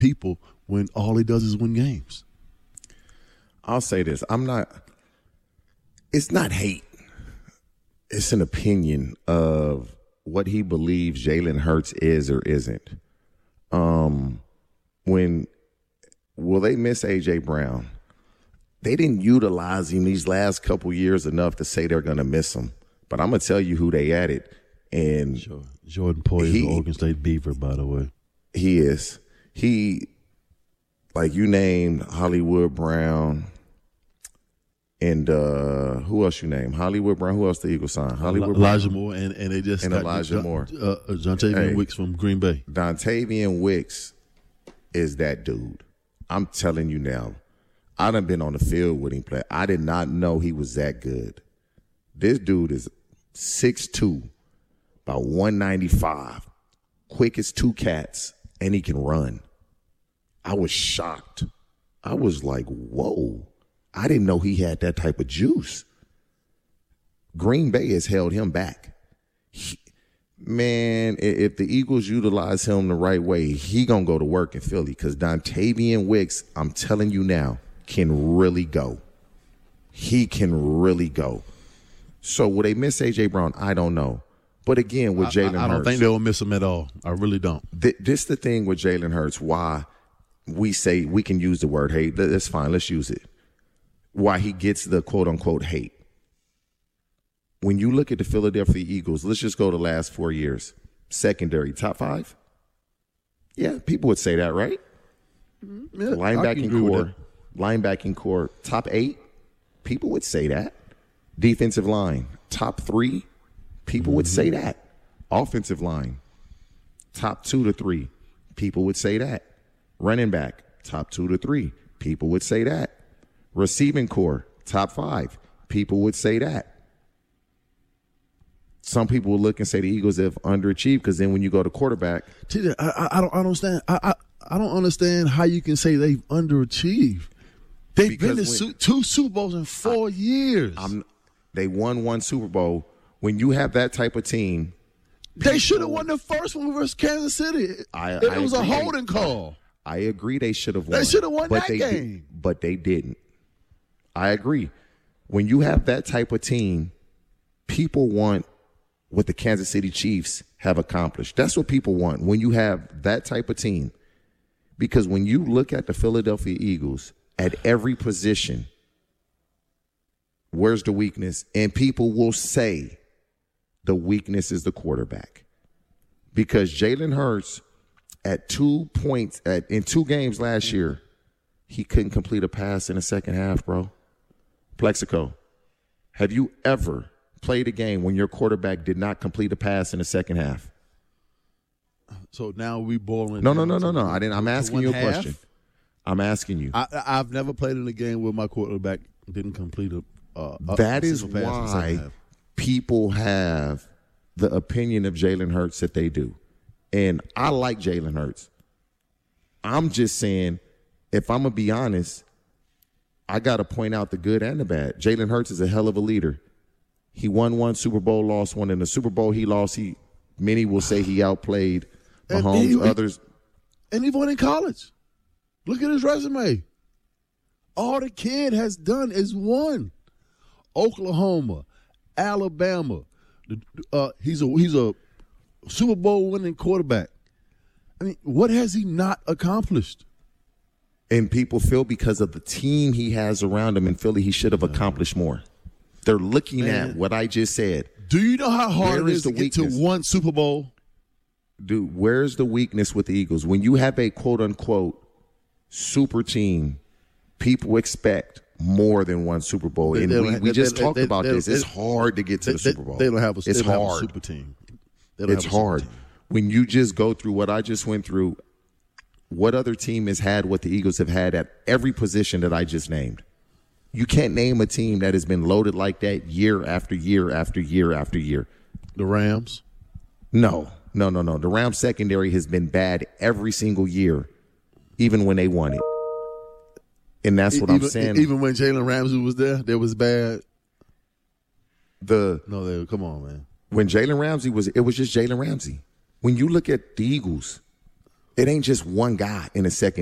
people when all he does is win games. I'll say this. It's not hate. It's an opinion of what he believes Jalen Hurts is or isn't. Will they miss A.J. Brown? They didn't utilize him these last couple years enough to say they're going to miss him. But I'm going to tell you who they added. And sure. Jordan Poyer is an Oregon State Beaver, by the way. He is. Like you named Hollywood Brown. And who else you named? Hollywood Brown. Who else the Eagles signed? Elijah Moore, and they just and got Elijah Moore. Dontavian Wicks from Green Bay. Dontavian Wicks is that dude. I'm telling you now. I done been on the field with him play. I did not know he was that good. This dude is 6'2", about 195, quick as two cats, and he can run. I was shocked. I was like, whoa. I didn't know he had that type of juice. Green Bay has held him back. Man, if the Eagles utilize him the right way, he going to go to work in Philly because Dontavian Wicks, I'm telling you now, can really go. He can really go. So will they miss A.J. Brown? I don't know. But again, with Jalen Hurts. I don't think they'll miss him at all. I really don't. This the thing with Jalen Hurts, why we say we can use the word hate. That's fine. Let's use it. Why he gets the quote-unquote hate. When you look at the Philadelphia Eagles, let's just go the last 4 years. Secondary, top 5? Yeah, people would say that, right? Yeah, linebacking core, top 8? People would say that. Defensive line, top 3? People would say that. Offensive line, top 2 to 3? People would say that. Running back, top 2 to 3? People would say that. Receiving core, top 5? People would say that. Some people will look and say the Eagles have underachieved because then when you go to quarterback, I don't understand. I don't understand how you can say they've underachieved. They've been to 2 Super Bowls in 4 years. They won 1 Super Bowl. When you have that type of team, they should have won the first one versus Kansas City. It was a holding call. I agree they should have won. They should have won that game. But they didn't. I agree. When you have that type of team, people want what the Kansas City Chiefs have accomplished. That's what people want when you have that type of team. Because when you look at the Philadelphia Eagles, at every position, where's the weakness? And people will say the weakness is the quarterback. Because Jalen Hurts, at 2 points, in 2 games last year, he couldn't complete a pass in the second half, bro. Plexico, have you ever played a game when your quarterback did not complete a pass in the second half? So now we boiling. No. I'm asking you a question. I'm asking you. I've never played in a game where my quarterback didn't complete a that is why people have the opinion of Jalen Hurts that they do. And I like Jalen Hurts. I'm just saying, if I'm going to be honest, I got to point out the good and the bad. Jalen Hurts is a hell of a leader. He won 1 Super Bowl, lost 1. In the Super Bowl he lost, many will say he outplayed Mahomes, others. And he won in college. Look at his resume. All the kid has done is won. Oklahoma, Alabama. He's a Super Bowl winning quarterback. I mean, what has he not accomplished? And people feel because of the team he has around him in Philly, he should have accomplished more. They're looking at what I just said. Do you know how hard it is to get to 1 Super Bowl? Dude, where's the weakness with the Eagles? When you have a quote-unquote super team, people expect more than 1 Super Bowl. And we just talked about this. It's hard to get to the Super Bowl. They don't have a super team. It's hard. When you just go through what I just went through, what other team has had what the Eagles have had at every position that I just named? You can't name a team that has been loaded like that year after year after year after year. The Rams? No. The Rams secondary has been bad every single year, even when they won it. And that's what I'm saying. Even when Jalen Ramsey was there, they was bad. Come on, man. When Jalen Ramsey was, it was just Jalen Ramsey. When you look at the Eagles, It ain't just one guy in the second